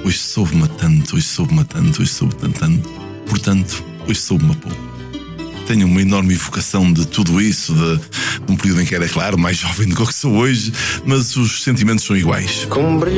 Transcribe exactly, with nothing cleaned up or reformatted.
hoje soube-me tanto, hoje soube-me tanto, hoje soube tanto, tanto. Portanto, hoje soube-me pouco. Tenho uma enorme evocação de tudo isso, de, de um período em que era, claro, mais jovem do que eu sou hoje, mas os sentimentos são iguais.